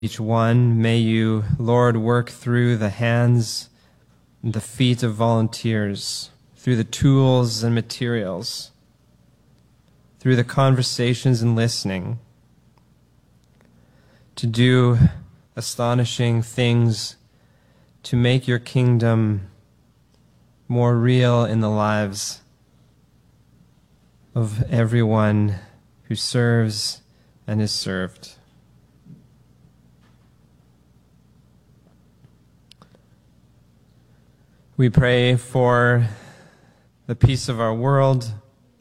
each one. May you, Lord, work through the hands and the feet of volunteers, through the tools and materials, through the conversations and listening, to do astonishing things to make your kingdom more real in the lives of everyone who serves and is served. We pray for the peace of our world.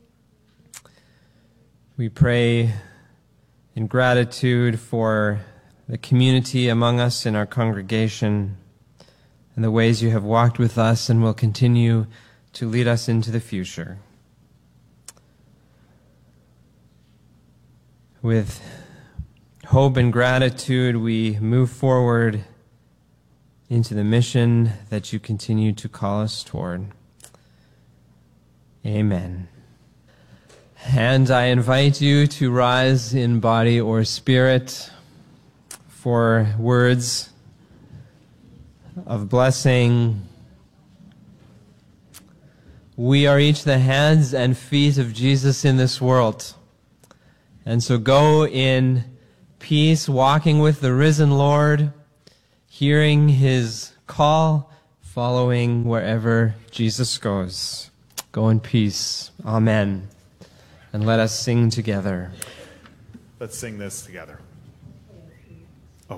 We pray in gratitude for the community among us in our congregation and the ways you have walked with us and will continue to lead us into the future. With hope and gratitude, we move forward into the mission that you continue to call us toward. Amen. And I invite you to rise in body or spirit for words of blessing. We are each the hands and feet of Jesus in this world. And so go in peace, walking with the risen Lord, hearing his call, following wherever Jesus goes. Go in peace. Amen. And let us sing together. Let's sing this together.